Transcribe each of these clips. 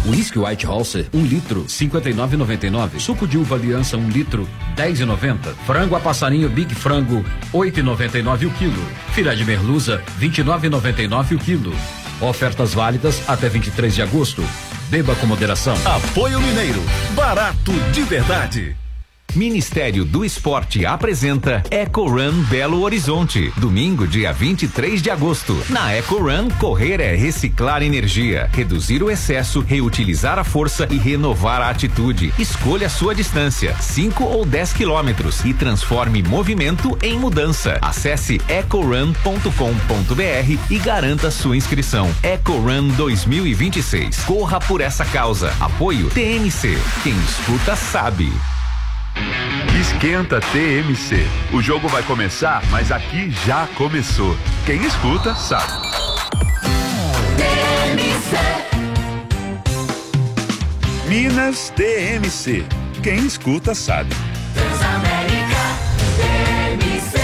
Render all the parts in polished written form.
Whisky White Halser, 1 litro, R$ 59,99. Suco de uva Aliança, 1 litro, R$ 10,90. Frango a passarinho Big Frango, R$ 8,99 o quilo. Filé de merluza, R$ 29,99 o quilo. Ofertas válidas até 23 de agosto. Beba com moderação. Apoio Mineiro, barato de verdade. Ministério do Esporte apresenta Eco Run Belo Horizonte, domingo, dia 23 de agosto. Na Eco Run, correr é reciclar energia, reduzir o excesso, reutilizar a força e renovar a atitude. Escolha a sua distância, 5 ou 10 quilômetros, e transforme movimento em mudança. Acesse ecorun.com.br e garanta sua inscrição. Eco Run 2026. Corra por essa causa. Apoio TMC. Quem escuta sabe. Esquenta TMC. O jogo vai começar, mas aqui já começou. Quem escuta sabe. TMC. Minas TMC. Quem escuta sabe. Transamérica TMC.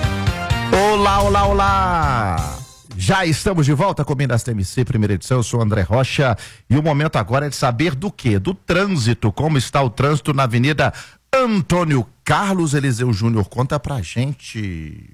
Olá, olá, olá! Já estamos de volta com Minas TMC, primeira edição. Eu sou o André Rocha e o momento agora é de saber do quê? Do trânsito. Como está o trânsito na Avenida Antônio Carlos Eliseu Júnior? Conta pra gente.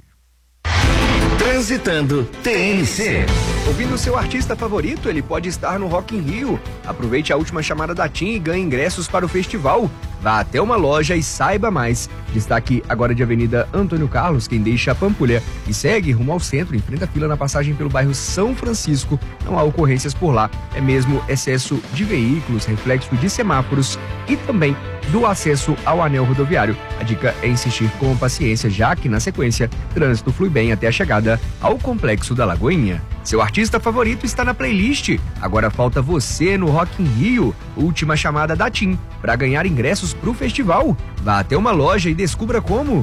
Transitando TMC. Ouvindo o seu artista favorito, ele pode estar no Rock in Rio. Aproveite a última chamada da TIM e ganhe ingressos para o festival. Vá até uma loja e saiba mais. Destaque agora de Avenida Antônio Carlos, quem deixa a Pampulha e segue rumo ao centro, enfrenta a fila na passagem pelo bairro São Francisco. Não há ocorrências por lá, é mesmo excesso de veículos, reflexo de semáforos e também do acesso ao anel rodoviário. A dica é insistir com paciência, já que na sequência, trânsito flui bem até a chegada ao Complexo da Lagoinha. Seu artista favorito está na playlist. Agora falta você no Rock in Rio. Última chamada da TIM para ganhar ingressos para o festival. Vá até uma loja e descubra como.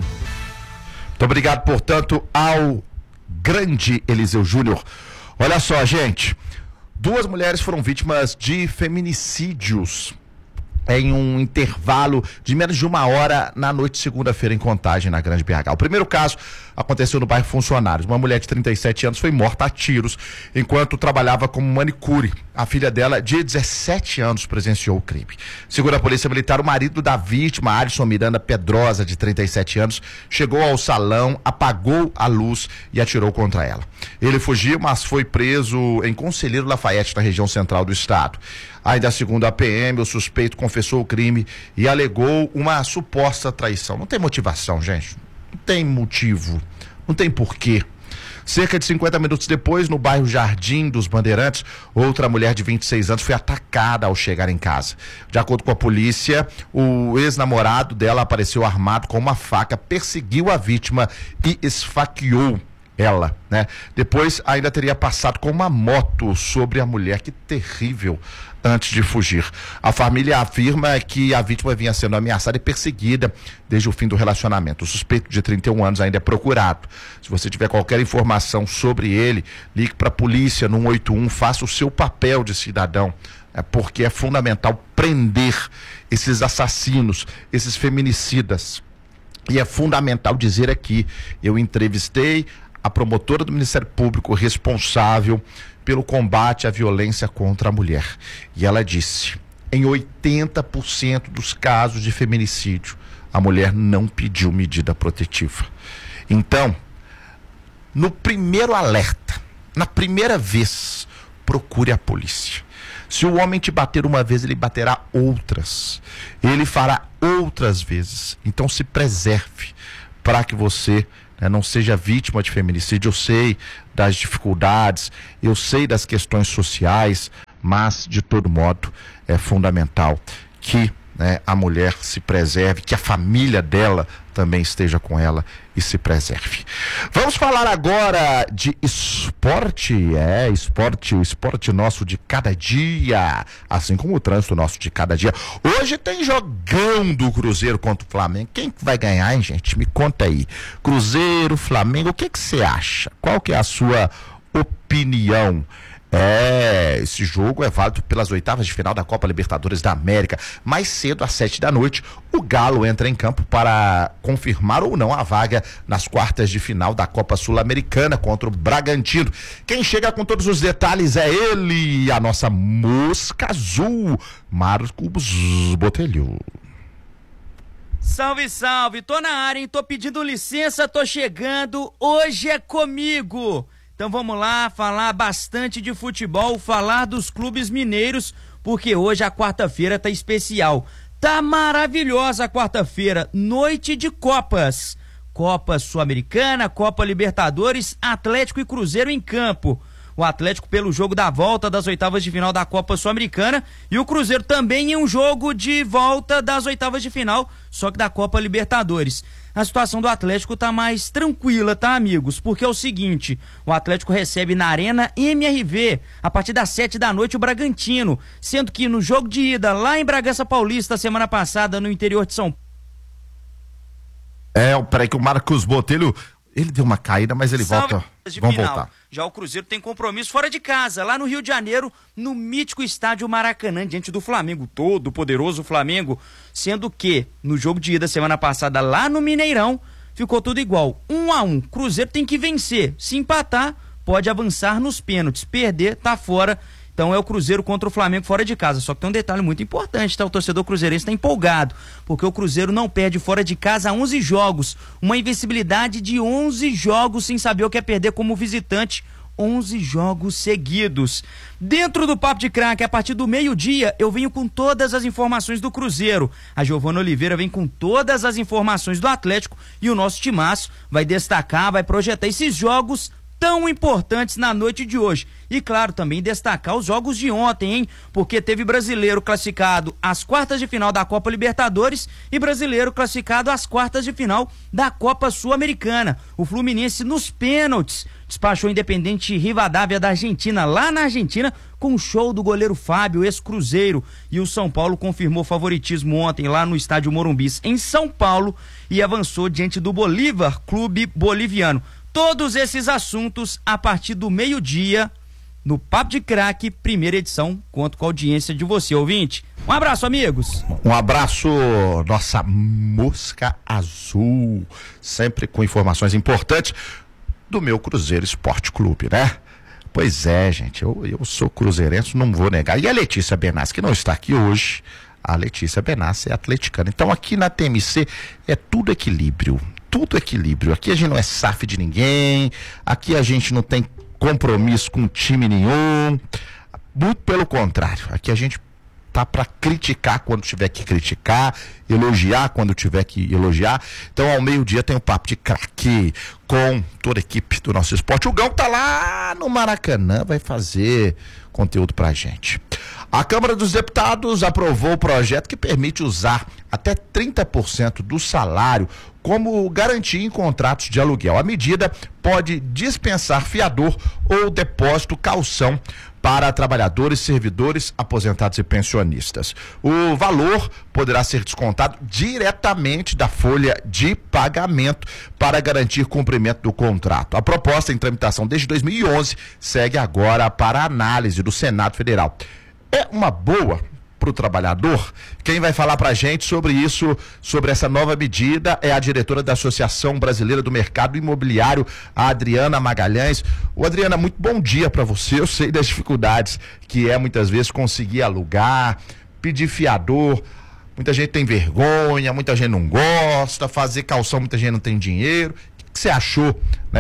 Muito obrigado, portanto, ao grande Eliseu Júnior. Olha só, gente. 2 mulheres foram vítimas de feminicídios em um intervalo de menos de 1 hora na noite de segunda-feira em Contagem, na Grande BH. O primeiro caso aconteceu no bairro Funcionários. Uma mulher de 37 anos foi morta a tiros enquanto trabalhava como manicure. A filha dela, de 17 anos, presenciou o crime. Segundo a Polícia Militar, o marido da vítima, Alisson Miranda Pedrosa, de 37 anos, chegou ao salão, apagou a luz e atirou contra ela. Ele fugiu, mas foi preso em Conselheiro Lafayette, na região central do estado. Ainda segundo a PM, o suspeito confessou o crime e alegou uma suposta traição. Não tem motivação, gente. Não tem motivo. Não tem porquê. Cerca de 50 minutos depois, no bairro Jardim dos Bandeirantes, outra mulher de 26 anos foi atacada ao chegar em casa. De acordo com a polícia, o ex-namorado dela apareceu armado com uma faca, perseguiu a vítima e esfaqueou ela, né? Depois ainda teria passado com uma moto sobre a mulher. Que terrível, antes de fugir. A família afirma que a vítima vinha sendo ameaçada e perseguida desde o fim do relacionamento. O suspeito de 31 anos ainda é procurado. Se você tiver qualquer informação sobre ele, ligue para a polícia no 181, faça o seu papel de cidadão, porque é fundamental prender esses assassinos, esses feminicidas. E é fundamental dizer aqui, eu entrevistei a promotora do Ministério Público responsável pelo combate à violência contra a mulher. E ela disse, em 80% dos casos de feminicídio, a mulher não pediu medida protetiva. Então, no primeiro alerta, na primeira vez, procure a polícia. Se o homem te bater uma vez, ele baterá outras. Ele fará outras vezes. Então se preserve para que você não seja vítima de feminicídio. Eu sei das dificuldades, eu sei das questões sociais, mas de todo modo é fundamental que a mulher se preserve, que a família dela também esteja com ela e se preserve. Vamos falar agora de esporte, o esporte nosso de cada dia, assim como o trânsito nosso de cada dia. Hoje tem jogão do Cruzeiro contra o Flamengo. Quem vai ganhar, hein, gente? Me conta aí. Cruzeiro, Flamengo, o que você acha? Qual que é a sua opinião? Esse jogo é válido pelas oitavas de final da Copa Libertadores da América. Mais cedo, às 7 da noite, o Galo entra em campo para confirmar ou não a vaga nas quartas de final da Copa Sul-Americana contra o Bragantino. Quem chega com todos os detalhes é ele, a nossa mosca azul, Marcos Botelho. Salve, salve, tô na área, hein? Tô pedindo licença, tô chegando, hoje é comigo. Então vamos lá falar bastante de futebol, falar dos clubes mineiros, porque hoje a quarta-feira tá especial. Tá maravilhosa a quarta-feira, noite de Copas. Copa Sul-Americana, Copa Libertadores, Atlético e Cruzeiro em campo. O Atlético pelo jogo da volta das oitavas de final da Copa Sul-Americana e o Cruzeiro também em um jogo de volta das oitavas de final, só que da Copa Libertadores. A situação do Atlético tá mais tranquila, tá, amigos? Porque é o seguinte, o Atlético recebe na Arena MRV, a partir das 7 da noite, o Bragantino, sendo que no jogo de ida, lá em Bragança Paulista, semana passada, no interior de São Paulo. Peraí que o Marcos Botelho, ele deu uma caída, mas ele volta. Vamos voltar. Já o Cruzeiro tem compromisso fora de casa, lá no Rio de Janeiro, no mítico estádio Maracanã, diante do Flamengo, todo poderoso Flamengo, sendo que no jogo de ida semana passada lá no Mineirão, ficou tudo igual, 1-1, Cruzeiro tem que vencer, se empatar, pode avançar nos pênaltis, perder, tá fora. Então é o Cruzeiro contra o Flamengo fora de casa. Só que tem um detalhe muito importante, tá? O torcedor cruzeirense tá empolgado, porque o Cruzeiro não perde fora de casa há 11 jogos. Uma invencibilidade de 11 jogos sem saber o que é perder como visitante. 11 jogos seguidos. Dentro do Papo de Craque, a partir do meio-dia, eu venho com todas as informações do Cruzeiro. A Giovana Oliveira vem com todas as informações do Atlético e o nosso timaço vai destacar, vai projetar esses jogos tão importantes na noite de hoje. E claro, também destacar os jogos de ontem, hein? Porque teve brasileiro classificado às quartas de final da Copa Libertadores e brasileiro classificado às quartas de final da Copa Sul-Americana. O Fluminense nos pênaltis despachou o Independente Rivadavia da Argentina, lá na Argentina, com o show do goleiro Fábio, ex-Cruzeiro. E o São Paulo confirmou favoritismo ontem lá no estádio Morumbis, em São Paulo, e avançou diante do Bolívar, clube boliviano. Todos esses assuntos a partir do meio-dia no Papo de Craque, primeira edição. Conto com a audiência de você, ouvinte. Um abraço, amigos. Um abraço, nossa mosca azul, sempre com informações importantes do meu Cruzeiro Esporte Clube, né? Pois é, gente, eu sou cruzeirense, não vou negar. E a Letícia Benassi, que não está aqui hoje, a Letícia Benassi é atleticana. Então aqui na TMC é tudo equilíbrio. Tudo equilíbrio. Aqui a gente não é SAF de ninguém, aqui a gente não tem compromisso com time nenhum, muito pelo contrário, aqui a gente tá para criticar quando tiver que criticar, elogiar quando tiver que elogiar. Então ao meio-dia tem o Papo de Craque com toda a equipe do nosso esporte. O Gão tá lá no Maracanã, vai fazer conteúdo pra gente. A Câmara dos Deputados aprovou o projeto que permite usar até 30% do salário como garantia em contratos de aluguel. A medida pode dispensar fiador ou depósito calção para trabalhadores, servidores, aposentados e pensionistas. O valor poderá ser descontado diretamente da folha de pagamento para garantir cumprimento do contrato. A proposta em tramitação desde 2011 segue agora para análise do Senado Federal. É uma boa para o trabalhador? Quem vai falar para a gente sobre isso, sobre essa nova medida, é a diretora da Associação Brasileira do Mercado Imobiliário, a Adriana Magalhães. Ô Adriana, muito bom dia para você. Eu sei das dificuldades que é muitas vezes conseguir alugar, pedir fiador. Muita gente tem vergonha, muita gente não gosta, fazer calção, muita gente não tem dinheiro. O que você achou?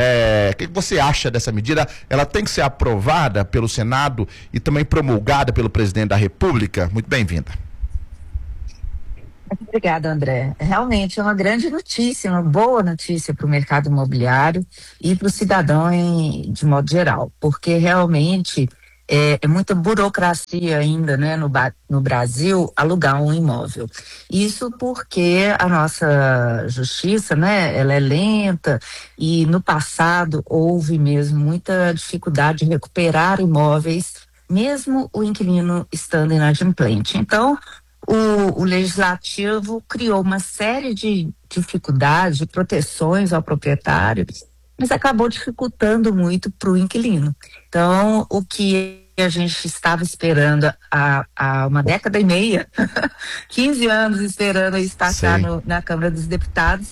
O que você acha dessa medida? Ela tem que ser aprovada pelo Senado e também promulgada pelo presidente da República? Muito bem-vinda. Muito obrigada, André. Realmente é uma grande notícia, uma boa notícia para o mercado imobiliário e para o cidadão de modo geral, porque realmente é muita burocracia ainda, né, no Brasil, alugar um imóvel. Isso porque a nossa justiça, né, ela é lenta e no passado houve mesmo muita dificuldade de recuperar imóveis, mesmo o inquilino estando inadimplente. Então, o legislativo criou uma série de dificuldades, de proteções ao proprietário, mas acabou dificultando muito para o inquilino. Então, o que a gente estava esperando há uma década e meia, 15 anos esperando estar na Câmara dos Deputados,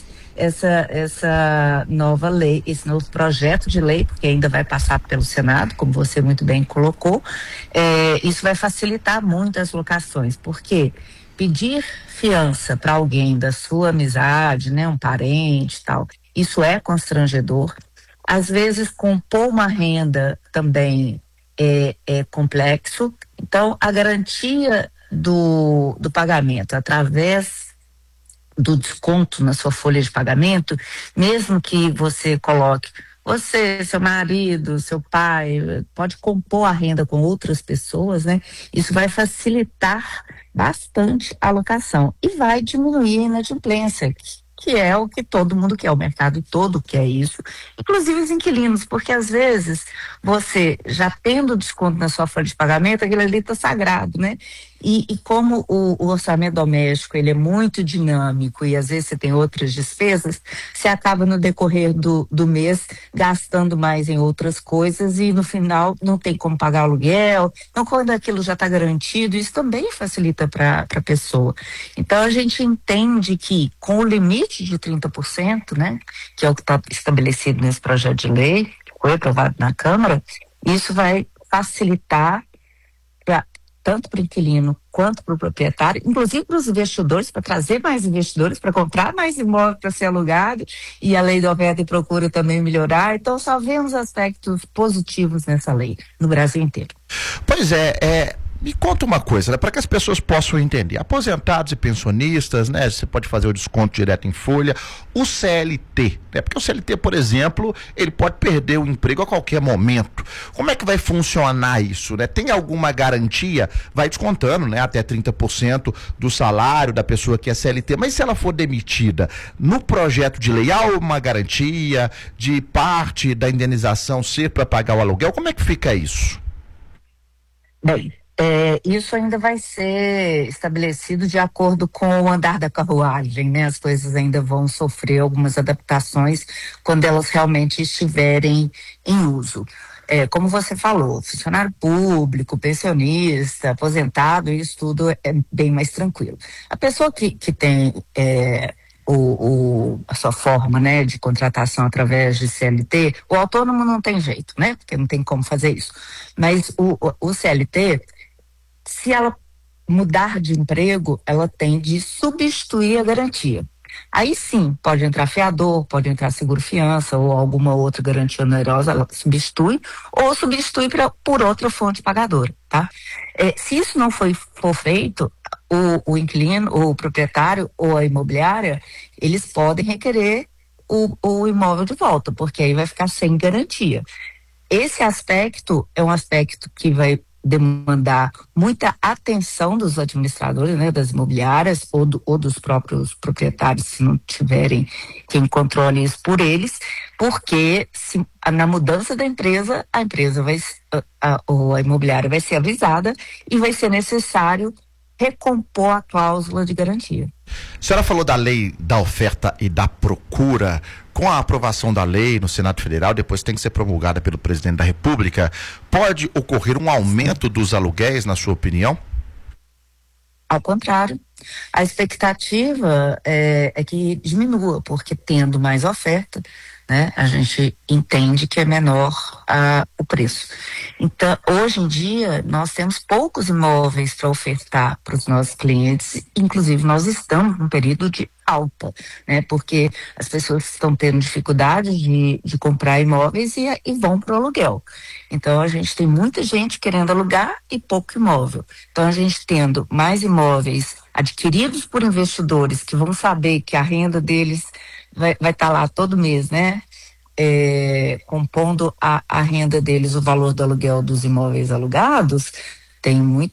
essa nova lei, esse novo projeto de lei, porque ainda vai passar pelo Senado, como você muito bem colocou, isso vai facilitar muito as locações, porque pedir fiança para alguém da sua amizade, né, um parente e tal, isso é constrangedor. Às vezes, compor uma renda também é complexo. Então, a garantia do pagamento através do desconto na sua folha de pagamento, mesmo que você coloque você, seu marido, seu pai, pode compor a renda com outras pessoas, né? Isso vai facilitar bastante a alocação e vai diminuir a inadimplência, que é o que todo mundo quer, o mercado todo quer isso, inclusive os inquilinos, porque às vezes você, já tendo desconto na sua folha de pagamento, aquilo ali está sagrado, né? E como o orçamento doméstico, ele é muito dinâmico e às vezes você tem outras despesas, você acaba no decorrer do mês gastando mais em outras coisas e no final não tem como pagar aluguel, então quando aquilo já está garantido, isso também facilita para a pessoa. Então a gente entende que com o limite de 30%, né, que é o que está estabelecido nesse projeto de lei, que foi aprovado na Câmara, isso vai facilitar tanto para o inquilino quanto para o proprietário, inclusive para os investidores, para trazer mais investidores, para comprar mais imóvel para ser alugado, e a lei da oferta e procura também melhorar. Então, só vemos aspectos positivos nessa lei, no Brasil inteiro. Pois me conta uma coisa, né, para que as pessoas possam entender. Aposentados e pensionistas, né, você pode fazer o desconto direto em folha. O CLT, né, porque o CLT, por exemplo, ele pode perder o emprego a qualquer momento. Como é que vai funcionar isso, né? Tem alguma garantia? Vai descontando, né, até 30% do salário da pessoa que é CLT, mas se ela for demitida, no projeto de lei há uma garantia de parte da indenização ser para pagar o aluguel? Como é que fica isso? Bem, isso ainda vai ser estabelecido de acordo com o andar da carruagem, né? As coisas ainda vão sofrer algumas adaptações quando elas realmente estiverem em uso. Como você falou, funcionário público, pensionista, aposentado, isso tudo é bem mais tranquilo. A pessoa que tem a sua forma, né, de contratação através de CLT, o autônomo não tem jeito, né? Porque não tem como fazer isso. Mas o CLT, se ela mudar de emprego, ela tem de substituir a garantia. Aí sim, pode entrar fiador, pode entrar seguro-fiança ou alguma outra garantia onerosa, ela substitui, ou substitui por outra fonte pagadora, tá? Se isso não for feito, o inquilino, o proprietário ou a imobiliária, eles podem requerer o imóvel de volta, porque aí vai ficar sem garantia. Esse aspecto é um aspecto que vai demandar muita atenção dos administradores, né, das imobiliárias ou dos próprios proprietários, se não tiverem quem controle isso por eles, porque na mudança da empresa, a empresa ou a imobiliária vai ser avisada e vai ser necessário recompor a cláusula de garantia. A senhora falou da lei da oferta e da procura. Com a aprovação da lei no Senado Federal, depois tem que ser promulgada pelo presidente da República, pode ocorrer um aumento dos aluguéis, na sua opinião? Ao contrário, a expectativa é que diminua, porque tendo mais oferta, né, a gente entende que é menor o preço. Então, hoje em dia, nós temos poucos imóveis para ofertar para os nossos clientes, inclusive nós estamos num período de alta, né, porque as pessoas estão tendo dificuldade de comprar imóveis e vão para o aluguel. Então, a gente tem muita gente querendo alugar e pouco imóvel. Então, a gente tendo mais imóveis adquiridos por investidores que vão saber que a renda deles vai estar lá todo mês, né? Compondo a renda deles, o valor do aluguel dos imóveis alugados, tem